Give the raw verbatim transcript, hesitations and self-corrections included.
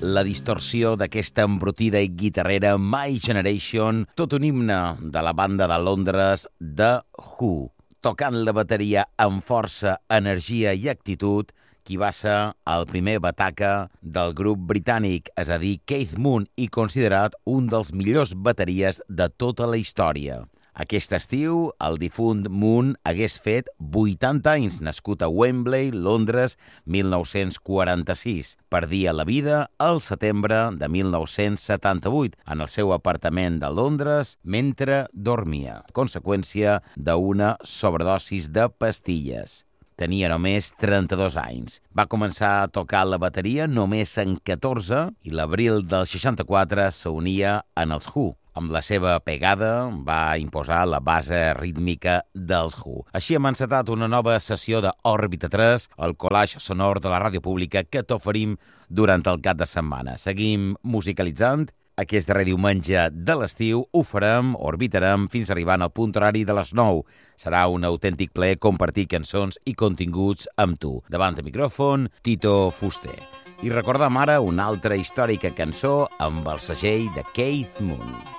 la distorsió d'aquesta embrutida i guitarrera My Generation, tot un himne de la banda de Londres The Who, tocant la bateria amb força, energia i actitud, qui va ser el primer bataca del grup britànic, és a dir, Keith Moon, i considerat un dels millors bateries de tota la història. Aquest estiu, el difunt Moon hagués fet vuitanta anys, nascut a Wembley, Londres, mil nou-cents quaranta-sis. Perdia la vida al setembre de mil nou-cents setanta-vuit en el seu apartament de Londres mentre dormia, conseqüència d'una sobredosis de pastilles. Tenia només trenta-dos anys. Va començar a tocar la bateria només en catorze i l'abril del seixanta-quatre s'unia en els Who. Amb la seva pegada va imposar la base rítmica dels Who. Així hem encetat una nova sessió d'Òrbita tres, el collage sonor de la ràdio pública que t'oferim durant el cap de setmana. Seguim musicalitzant. Aquest darrer diumenge de l'estiu ho farem, orbitarem, fins arribant al punt horari de les nou. Serà un autèntic plaer compartir cançons i continguts amb tu. Davant del micròfon, Tito Fuster. I recordem ara una altra històrica cançó amb el segell de Keith Moon.